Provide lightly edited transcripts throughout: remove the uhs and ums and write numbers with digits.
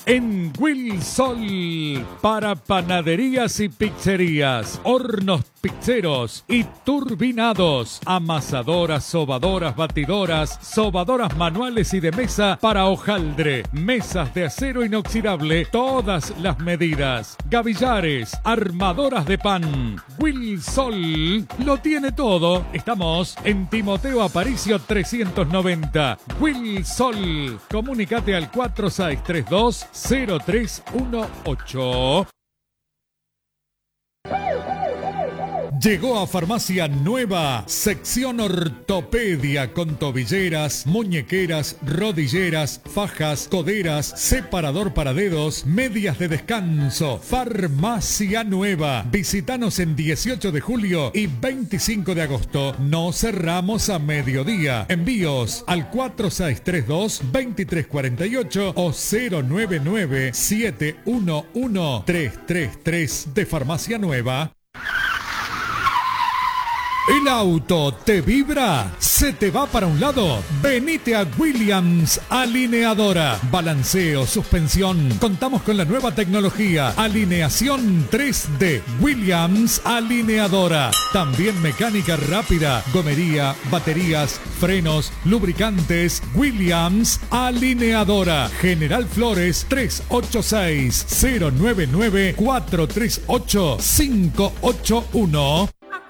en Wilsol para panaderías y pizzerías, hornos pizzeros y turbinados, amasadoras, sobadoras, batidoras, sobadoras manuales y de mesa para hojaldre, mesas de acero inoxidable, todas las medidas, gavillares, armadoras de pan. Wilsol lo tiene todo. Estamos en Timoteo Aparicio 390. Wilsol. Comunicate al 4632-0318. Llegó a Farmacia Nueva, sección ortopedia con tobilleras, muñequeras, rodilleras, fajas, coderas, separador para dedos, medias de descanso. Farmacia Nueva. Visítanos en 18 de julio y 25 de agosto. No cerramos a mediodía. Envíos al 4632-2348 o 099-711-333 de Farmacia Nueva. ¿El auto te vibra? ¿Se te va para un lado? Venite a Williams Alineadora. Balanceo, suspensión. Contamos con la nueva tecnología. Alineación 3D. Williams Alineadora. También mecánica rápida. Gomería, baterías, frenos, lubricantes. Williams Alineadora. General Flores 386 099 438 581.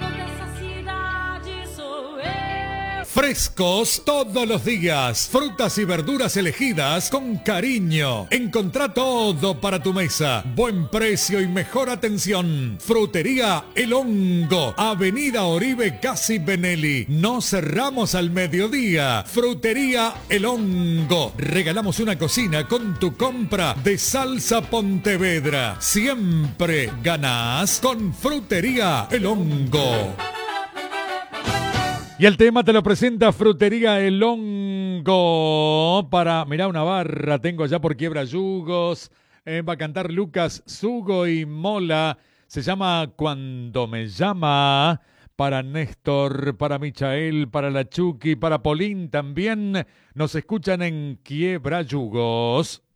Frescos todos los días. Frutas y verduras elegidas con cariño. Encontrá todo para tu mesa. Buen precio y mejor atención. Frutería El Hongo. Avenida Oribe Casi Benelli. No cerramos al mediodía. Frutería El Hongo. Regalamos una cocina con tu compra de Salsa Pontevedra. Siempre ganás con Frutería El Hongo. Y el tema te lo presenta Frutería El Hongo. Mirá, una barra tengo allá por Quiebra Yugos. Va a cantar Lucas Sugo y Mola. Se llama Cuando me llama. Para Néstor, para Michael, para la Chucky, para Polín también. Nos escuchan en Quiebra Yugos.